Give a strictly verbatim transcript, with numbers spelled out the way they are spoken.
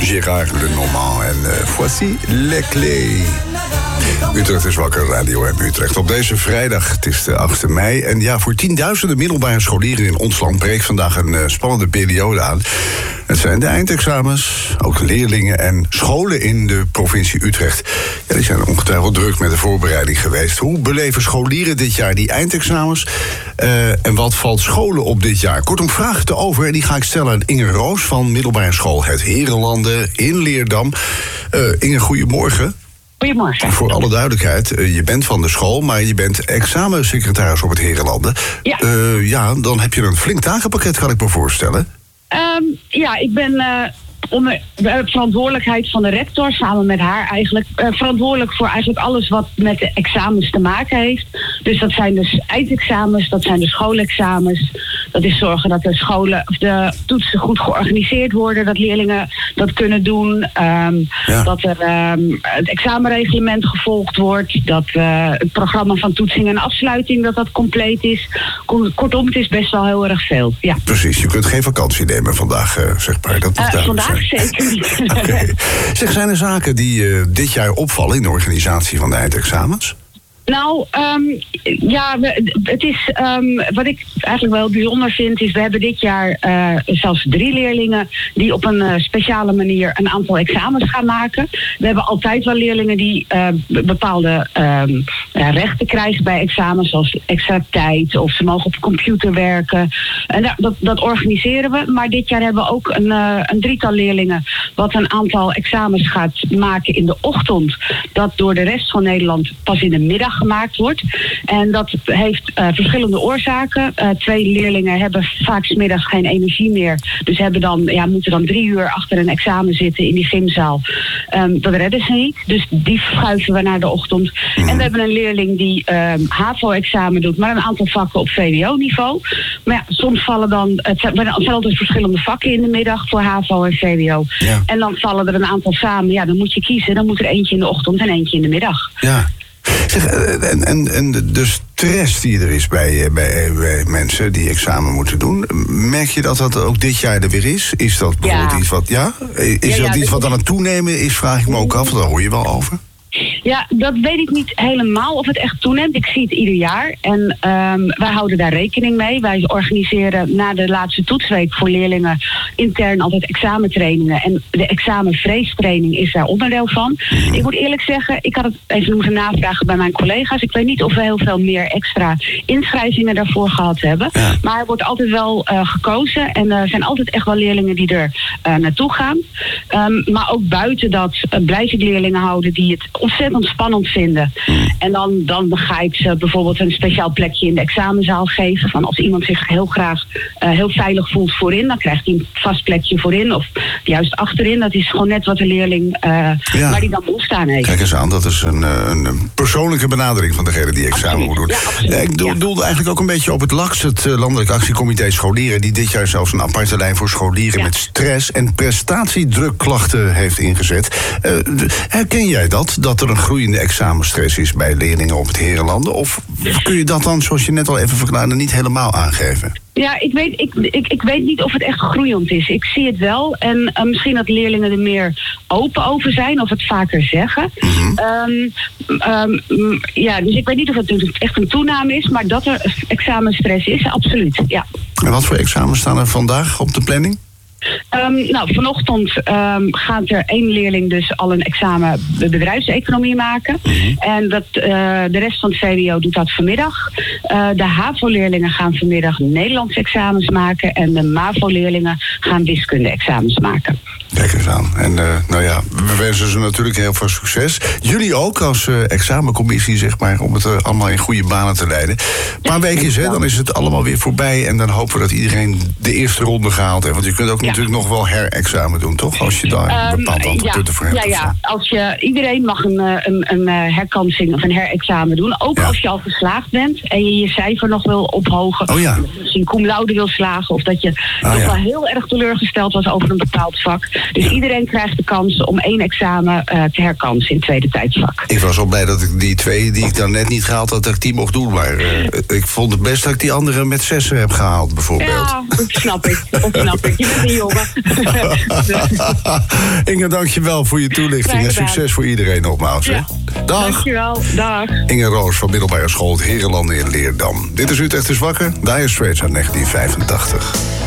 Gérard Lenormand en uh, voici les clés. Utrecht is wakker, Radio M Utrecht. Op deze vrijdag, het is de achtste mei. En ja, voor tienduizenden middelbare scholieren in ons land breekt vandaag een uh, spannende periode aan. Het zijn de eindexamens, ook leerlingen en scholen in de provincie Utrecht. Ja, die zijn ongetwijfeld druk met de voorbereiding geweest. Hoe beleven scholieren dit jaar die eindexamens? Uh, en wat valt scholen op dit jaar? Kortom, vragen te over en die ga ik stellen aan Inge Roos van middelbare school Het Herenlanden in Leerdam. Uh, Inge, goedemorgen. Goedemorgen. Voor alle duidelijkheid, je bent van de school, maar je bent examensecretaris op het Herenlanden. Ja. Uh, ja, dan heb je een flink takenpakket, kan ik me voorstellen. Um, ja, ik ben uh, onder de verantwoordelijkheid van de rector, samen met haar eigenlijk, uh, verantwoordelijk voor eigenlijk alles wat met de examens te maken heeft. Dus dat zijn dus eindexamens, dat zijn de schoolexamens. Dat is zorgen dat de scholen of de toetsen goed georganiseerd worden, dat leerlingen dat kunnen doen. Um, ja. Dat er um, het examenreglement gevolgd wordt, dat uh, het programma van toetsing en afsluiting dat dat compleet is. Kortom, het is best wel heel erg veel. Ja. Precies, je kunt geen vakantie nemen vandaag, uh, zeg maar. Dat uh, vandaag zijn. Zeker niet. Okay. Zeg, zijn er zaken die uh, dit jaar opvallen in de organisatie van de eindexamens? Nou, um, ja, we, het is, um, wat ik eigenlijk wel bijzonder vind, is we hebben dit jaar uh, zelfs drie leerlingen die op een uh, speciale manier een aantal examens gaan maken. We hebben altijd wel leerlingen die uh, bepaalde um, uh, rechten krijgen bij examens, zoals extra tijd of ze mogen op de computer werken. En dat, dat organiseren we, maar dit jaar hebben we ook een, uh, een drietal leerlingen wat een aantal examens gaat maken in de ochtend, dat door de rest van Nederland pas in de middag gemaakt wordt. En dat heeft uh, verschillende oorzaken. Uh, twee leerlingen hebben vaak 's middags geen energie meer. Dus hebben dan, ja, moeten dan drie uur achter een examen zitten in die gymzaal. Um, dat redden ze niet. Dus die verschuiven we naar de ochtend. En we hebben een leerling die um, H A V O-examen doet, maar een aantal vakken op V W O-niveau. Maar ja, soms vallen dan, het zijn altijd verschillende vakken in de middag voor H A V O en V W O. Ja. En dan vallen er een aantal samen. Ja, dan moet je kiezen. Dan moet er eentje in de ochtend en eentje in de middag. Ja. Zeg, en, en, en de stress die er is bij, bij, bij mensen die examen moeten doen, merk je dat dat ook dit jaar er weer is? Is dat bijvoorbeeld ja. iets wat, ja? Is ja, dat ja, iets wat aan het toenemen is, vraag ik me ook af, daar hoor je wel over. Ja, dat weet ik niet helemaal of het echt toeneemt. Ik zie het ieder jaar. En um, wij houden daar rekening mee. Wij organiseren na de laatste toetsweek voor leerlingen intern altijd examentrainingen. En de examenvreestraining is daar onderdeel van. Ik moet eerlijk zeggen, ik had het even moeten navragen bij mijn collega's. Ik weet niet of we heel veel meer extra inschrijvingen daarvoor gehad hebben. Ja. Maar er wordt altijd wel uh, gekozen. En er zijn altijd echt wel leerlingen die er uh, naartoe gaan. Um, maar ook buiten dat uh, blijf ik leerlingen houden die het ontzettend spannend vinden. En dan, dan ga ik ze bijvoorbeeld een speciaal plekje in de examenzaal geven. Van als iemand zich heel graag uh, heel veilig voelt voorin, dan krijgt hij een vast plekje voorin of juist achterin. Dat is gewoon net wat de leerling uh, ja. waar die dan behoefte aan heeft. Kijk eens aan, dat is een, een persoonlijke benadering van degene die examen moet doen. Ja, ja, ik do- ja. doelde eigenlijk ook een beetje op het L A X, het Landelijk Actiecomité Scholieren, die dit jaar zelfs een aparte lijn voor scholieren ja. met stress- en prestatiedrukklachten heeft ingezet. Uh, herken jij dat? Dat er een groeiende examenstress is bij leerlingen op het Herenlanden? Of kun je dat dan, zoals je net al even verklaarde, niet helemaal aangeven? Ja, ik weet, ik, ik, ik weet niet of het echt groeiend is. Ik zie het wel. En uh, misschien dat leerlingen er meer open over zijn of het vaker zeggen. Mm-hmm. Um, um, ja, dus ik weet niet of het echt een toename is, maar dat er examenstress is, absoluut. Ja. En wat voor examens staan er vandaag op de planning? Um, nou, vanochtend um, gaat er één leerling dus al een examen bedrijfseconomie maken. Mm-hmm. En dat, uh, de rest van het V W O doet dat vanmiddag. Uh, de H A V O-leerlingen gaan vanmiddag Nederlandse examens maken. En de M A V O-leerlingen gaan wiskunde-examens maken. Kijk eens aan. En uh, nou ja, we wensen ze natuurlijk heel veel succes. Jullie ook als uh, examencommissie, zeg maar, om het uh, allemaal in goede banen te leiden. Een paar weken, hè, dan is het allemaal weer voorbij. En dan hopen we dat iedereen de eerste ronde gehaald heeft. Want je kunt ook ja. natuurlijk nog wel herexamen doen, toch? Als je daar een bepaald aantal ja, punten voor hebt. Ja, ja. Als je, iedereen mag een, een, een herkansing of een herexamen doen. Ook ja. als je al geslaagd bent en je je cijfer nog wil ophogen. Oh ja. Of misschien cum laude wil slagen. Of dat je ah, toch ja. wel heel erg teleurgesteld was over een bepaald vak. Dus iedereen krijgt de kans om één examen uh, te herkansen in het tweede tijdsvak. Ik was al blij dat ik die twee die ik dan net niet gehaald had, dat ik die mocht doen. Maar uh, ik vond het best dat ik die andere met zessen heb gehaald, bijvoorbeeld. Ja, dat snap ik. Dat snap ik. Je bent een jongen. Inge, dank je wel voor je toelichting. En succes voor iedereen nogmaals. Ja. Dag. Dankjewel. Dag. Inge Roos van middelbare school het Herenlanden in Leerdam. Dit is Utrecht is wakker. Dire Straits uit negentien vijfentachtig.